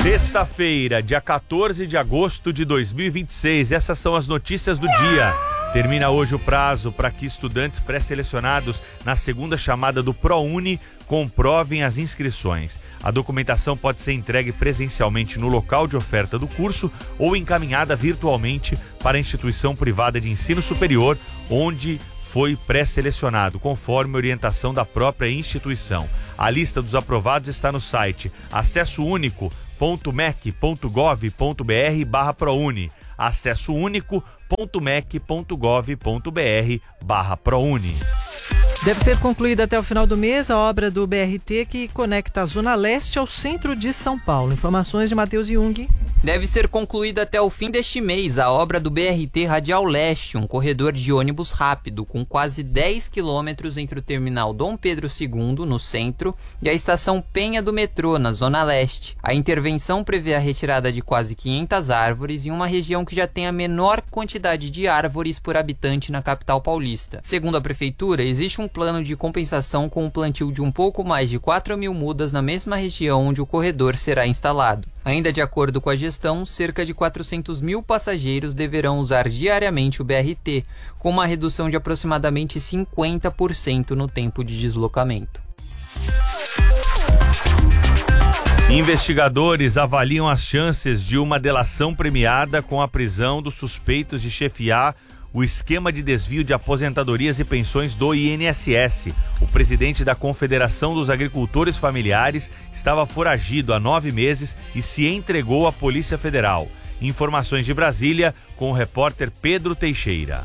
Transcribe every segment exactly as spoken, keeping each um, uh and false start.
Sexta-feira, dia quatorze de agosto de dois mil e vinte e seis. Essas são as notícias do dia. Termina hoje o prazo para que estudantes pré-selecionados na segunda chamada do ProUni comprovem as inscrições. A documentação pode ser entregue presencialmente no local de oferta do curso ou encaminhada virtualmente para a instituição privada de ensino superior, onde foi pré-selecionado, conforme orientação da própria instituição. A lista dos aprovados está no site acesso único ponto mec ponto gov ponto br barra ProUni. acesso único ponto mec ponto gov ponto br barra ProUni. Deve ser concluída até o final do mês a obra do B R T que conecta a Zona Leste ao centro de São Paulo. Informações de Matheus Jung. Deve ser concluída até o fim deste mês a obra do B R T Radial Leste, um corredor de ônibus rápido com quase dez quilômetros entre o terminal Dom Pedro segundo, no centro, e a estação Penha do metrô, na Zona Leste. A intervenção prevê a retirada de quase quinhentas árvores em uma região que já tem a menor quantidade de árvores por habitante na capital paulista. Segundo a prefeitura, existe um plano de compensação com o plantio de um pouco mais de quatro mil mudas na mesma região onde o corredor será instalado. Ainda de acordo com a gestão, cerca de quatrocentos mil passageiros deverão usar diariamente o B R T, com uma redução de aproximadamente cinquenta por cento no tempo de deslocamento. Investigadores avaliam as chances de uma delação premiada com a prisão dos suspeitos de chefiar o esquema de desvio de aposentadorias e pensões do I N S S. O presidente da Confederação dos Agricultores Familiares estava foragido há nove meses e se entregou à Polícia Federal. Informações de Brasília com o repórter Pedro Teixeira.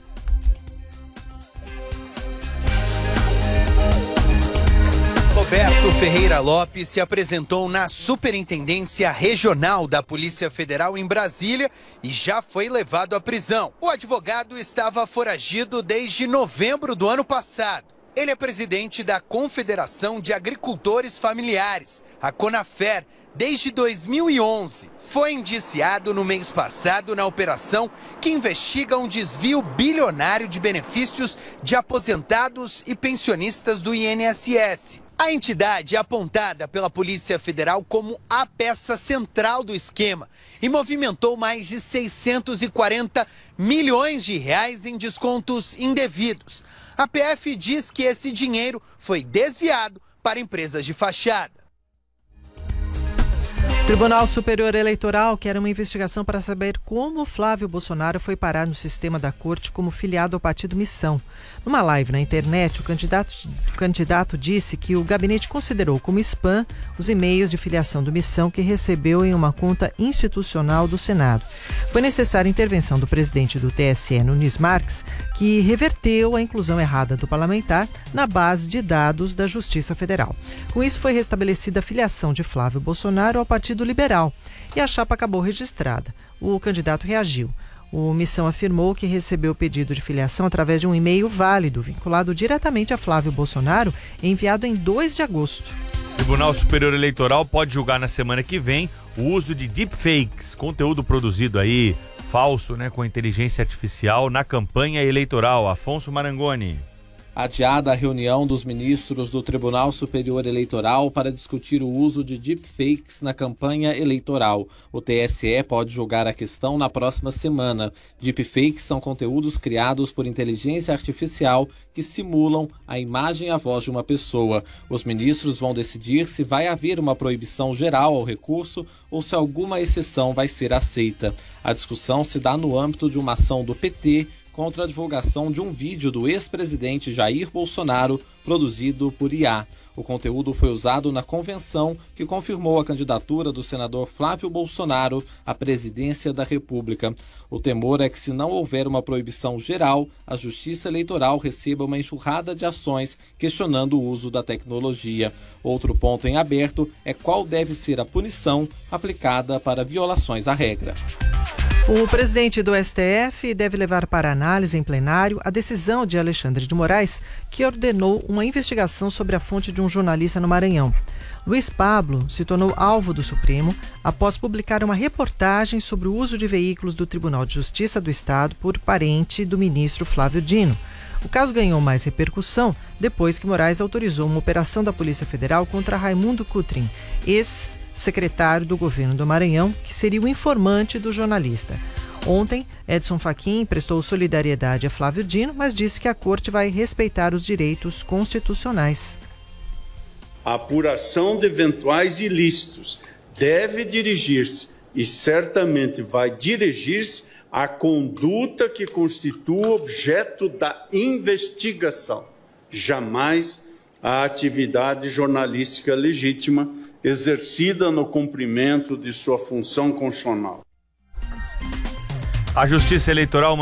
Roberto Ferreira Lopes se apresentou na Superintendência Regional da Polícia Federal em Brasília e já foi levado à prisão. O advogado estava foragido desde novembro do ano passado. Ele é presidente da Confederação de Agricultores Familiares, a CONAFER, desde dois mil e onze. Foi indiciado no mês passado na operação que investiga um desvio bilionário de benefícios de aposentados e pensionistas do I N S S. A entidade é apontada pela Polícia Federal como a peça central do esquema e movimentou mais de seiscentos e quarenta milhões de reais em descontos indevidos. A P F diz que esse dinheiro foi desviado para empresas de fachada. O Tribunal Superior Eleitoral quer uma investigação para saber como Flávio Bolsonaro foi parar no sistema da corte como filiado ao partido Missão. Numa live na internet, o candidato, o candidato disse que o gabinete considerou como spam os e-mails de filiação do Missão que recebeu em uma conta institucional do Senado. Foi necessária a intervenção do presidente do T S E, Nunes Marques, que reverteu a inclusão errada do parlamentar na base de dados da Justiça Federal. Com isso, foi restabelecida a filiação de Flávio Bolsonaro ao Partido Liberal e a chapa acabou registrada. O candidato reagiu. O Missão afirmou que recebeu o pedido de filiação através de um e-mail válido, vinculado diretamente a Flávio Bolsonaro, enviado em dois de agosto. O Tribunal Superior Eleitoral pode julgar na semana que vem o uso de deepfakes, conteúdo produzido aí falso, né, com inteligência artificial na campanha eleitoral. Afonso Marangoni. Adiada a reunião dos ministros do Tribunal Superior Eleitoral para discutir o uso de deepfakes na campanha eleitoral. O T S E pode julgar a questão na próxima semana. Deepfakes são conteúdos criados por inteligência artificial que simulam a imagem e a voz de uma pessoa. Os ministros vão decidir se vai haver uma proibição geral ao recurso ou se alguma exceção vai ser aceita. A discussão se dá no âmbito de uma ação do P T contra a divulgação de um vídeo do ex-presidente Jair Bolsonaro produzido por I A. O conteúdo foi usado na convenção que confirmou a candidatura do senador Flávio Bolsonaro à presidência da República. O temor é que, se não houver uma proibição geral, a Justiça Eleitoral receba uma enxurrada de ações questionando o uso da tecnologia. Outro ponto em aberto é qual deve ser a punição aplicada para violações à regra. O presidente do S T F deve levar para análise em plenário a decisão de Alexandre de Moraes, que ordenou uma investigação sobre a fonte de um jornalista no Maranhão. Luiz Pablo se tornou alvo do Supremo após publicar uma reportagem sobre o uso de veículos do Tribunal de Justiça do Estado por parente do ministro Flávio Dino. O caso ganhou mais repercussão depois que Moraes autorizou uma operação da Polícia Federal contra Raimundo Cutrim, ex secretário do governo do Maranhão, que seria o informante do jornalista. Ontem, Edson Fachin prestou solidariedade a Flávio Dino, mas disse que a corte vai respeitar os direitos constitucionais. A apuração de eventuais ilícitos deve dirigir-se, e certamente vai dirigir-se, à conduta que constitua objeto da investigação, jamais à atividade jornalística legítima exercida no cumprimento de sua função constitucional. A Justiça Eleitoral